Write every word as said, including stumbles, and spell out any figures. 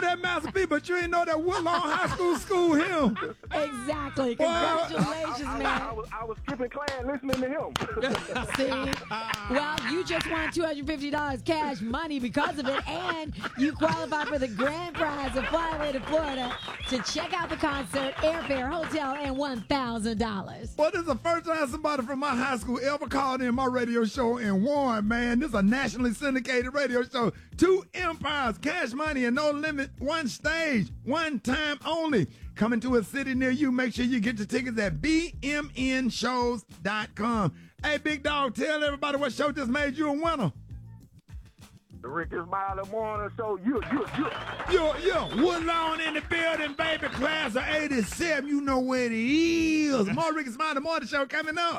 that Master P, but you ain't know that Woodlawn High School school him. Exactly. Congratulations, I, I, man. I, I, was, I was skipping class listening to him. See? Well, you just won two hundred fifty dollars cash money because of it, and you qualify for the grand prize of flying away to Florida to check out the concert, airfare, hotel, and one thousand dollars. Well, this is the first time somebody from my high school ever called in my radio show and won, man. This is a nationally syndicated radio show. Two empires, cash money, and no limit. One stage, one time only. Coming to a city near you. Make sure you get your tickets at B M N shows dot com. Hey, Big Dog, tell everybody what show just made you a winner. The Ricky Smiley Morning Show. You, you, you. Yo, yo, Woodlawn in the building, baby. Class of eighty-seven. You know where it is. More Ricky Smiley Morning Show coming up.